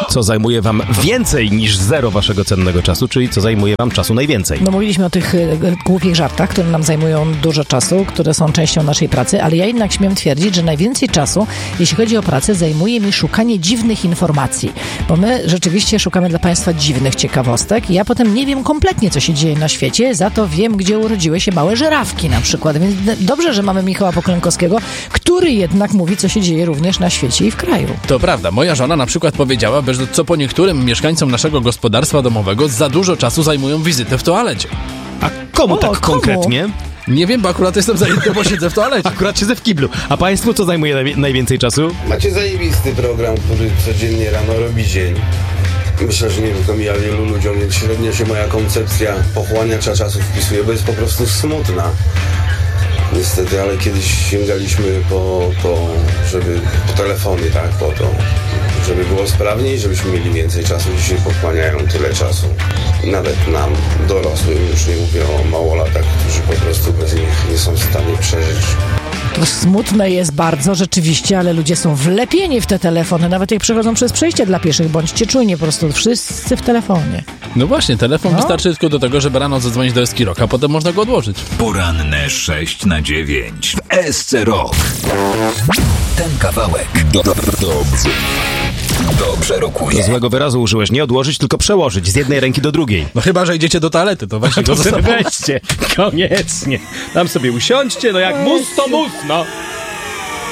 Co zajmuje wam więcej niż zero waszego cennego czasu, czyli co zajmuje wam czasu najwięcej? No mówiliśmy o tych głupich żartach, które nam zajmują dużo czasu, które są częścią naszej pracy, ale ja jednak śmiem twierdzić, że najwięcej czasu, jeśli chodzi o pracę, zajmuje mi szukanie dziwnych informacji, bo my rzeczywiście szukamy dla państwa dziwnych ciekawostek i ja potem nie wiem kompletnie, co się dzieje na świecie, za to wiem, gdzie urodziły się małe żerawki na przykład, więc dobrze, że mamy Michała Poklękowskiego, który jednak mówi, co się dzieje również na świecie i w kraju. To prawda, moja żona na przykład powiedziała, że co po niektórym mieszkańcom naszego gospodarstwa domowego za dużo czasu zajmują wizyty w toalecie. A komu konkretnie? Nie wiem, bo akurat jestem zajęty, bo siedzę w toalecie. Akurat siedzę w kiblu. A państwu co zajmuje najwięcej czasu? Macie zajebisty program, który codziennie rano robi dzień. Myślę, że nie tylko mi, ale wielu ludziom, więc średnio się moja koncepcja pochłaniacza czasu wpisuje, bo jest po prostu smutna. Niestety, ale kiedyś sięgaliśmy po telefony, tak, po to, żeby było sprawniej, żebyśmy mieli więcej czasu. Dzisiaj pochłaniają tyle czasu. I nawet nam, dorosłym, już nie mówię o małolatach, którzy po prostu bez nich nie są w stanie przeżyć. To smutne jest bardzo rzeczywiście, ale ludzie są wlepieni w te telefony, nawet jak przechodzą przez przejście dla pieszych. Bądźcie czujni, po prostu wszyscy w telefonie. No właśnie, telefon wystarczy tylko do tego, żeby rano zadzwonić do Eskiroka, a potem można go odłożyć. Poranne 6 na 9 w SC Rock. Ten kawałek dobrze rokuje. Złego wyrazu użyłeś. Nie odłożyć, tylko przełożyć z jednej ręki do drugiej. No chyba, że idziecie do toalety, to weźcie go ze sobą. Weźcie, koniecznie. Tam sobie usiądźcie, no jak mus to mus, no.